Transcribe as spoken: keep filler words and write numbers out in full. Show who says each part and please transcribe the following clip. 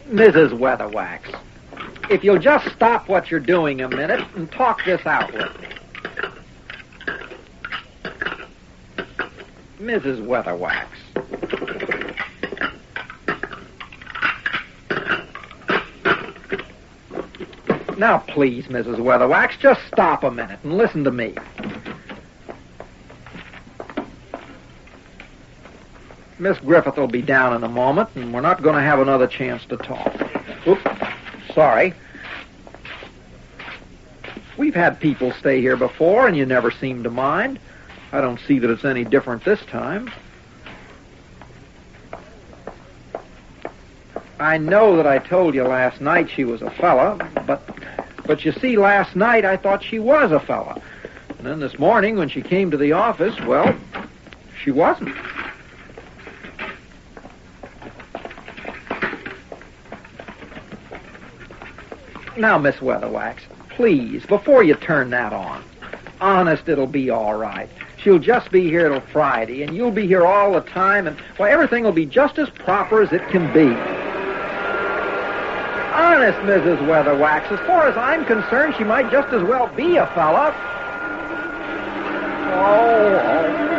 Speaker 1: Missus Weatherwax, if you'll just stop what you're doing a minute and talk this out with me. Missus Weatherwax. Now, please, Missus Weatherwax, just stop a minute and listen to me. Miss Griffith will be down in a moment, and we're not going to have another chance to talk. Oops, sorry. We've had people stay here before, and you never seem to mind. I don't see that it's any different this time. I know that I told you last night she was a fella, but but you see, last night I thought she was a fella. And then this morning when she came to the office, well, she wasn't. Now, Miss Weatherwax, please, before you turn that on, honest, it'll be all right. She'll just be here till Friday, and you'll be here all the time, and, well, everything will be just as proper as it can be. Honest, Missus Weatherwax, as far as I'm concerned, she might just as well be a fella. Oh, oh.